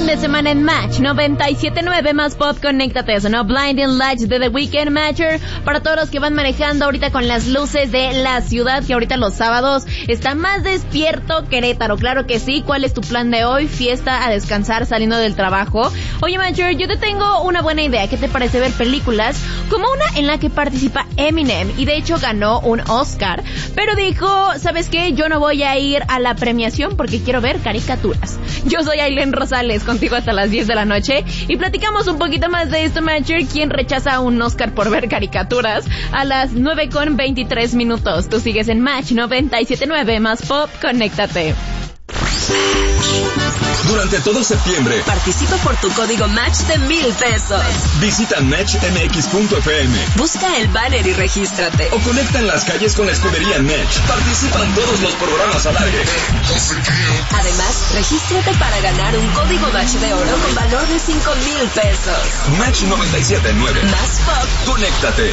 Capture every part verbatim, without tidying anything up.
de semana en Match noventa y siete punto nueve más pop. Conéctate, sonó Blinding Lights de The Weeknd Matcher. Para todos los que van manejando ahorita con las luces de la ciudad, que ahorita los sábados está más despierto Querétaro, claro que sí. ¿Cuál es tu plan de hoy? Fiesta, a descansar saliendo del trabajo. Oye, Matcher, yo te tengo una buena idea. ¿Qué te parece ver películas como una en la que participa Eminem? Y de hecho ganó un Oscar, pero dijo, ¿sabes qué? Yo no voy a ir a la premiación porque quiero ver caricaturas. Yo soy Aileen Rosales, contigo hasta las diez de la noche, y platicamos un poquito más de esto, Matcher. ¿Quién rechaza un Oscar por ver caricaturas? A las nueve con veintitrés minutos. Tú sigues en Match noventa y siete punto nueve más pop. Conéctate. Durante todo septiembre, participa por tu código Match de mil pesos. Visita match m x punto f m. Busca el banner y regístrate. O conecta en las calles con la escudería Match. Participan todos los programas al aire. Además, regístrate para ganar un código Match de oro con valor de cinco mil pesos. Match noventa y siete punto nueve. Más pop. Conéctate.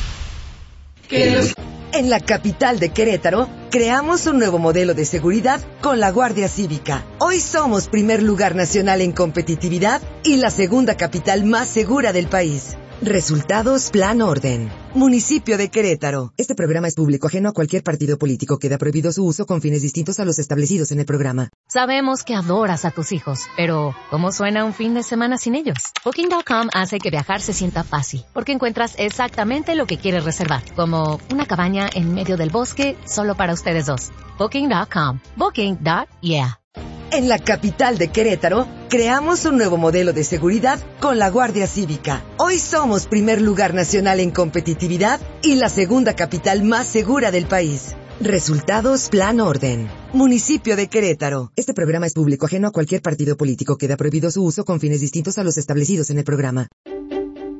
En la capital de Querétaro, creamos un nuevo modelo de seguridad con la Guardia Cívica. Hoy somos primer lugar nacional en competitividad y la segunda capital más segura del país. Resultados Plan Orden. Municipio de Querétaro. Este programa es público, ajeno a cualquier partido político. Queda prohibido su uso con fines distintos a los establecidos en el programa. Sabemos que adoras a tus hijos, pero ¿cómo suena un fin de semana sin ellos? Booking punto com hace que viajar se sienta fácil, porque encuentras exactamente lo que quieres reservar, como una cabaña en medio del bosque solo para ustedes dos. Booking punto com. Booking. Yeah. En la capital de Querétaro, creamos un nuevo modelo de seguridad con la Guardia Cívica. Hoy somos primer lugar nacional en competitividad y la segunda capital más segura del país. Resultados Plan Orden. Municipio de Querétaro. Este programa es público, ajeno a cualquier partido político. Queda prohibido su uso con fines distintos a los establecidos en el programa.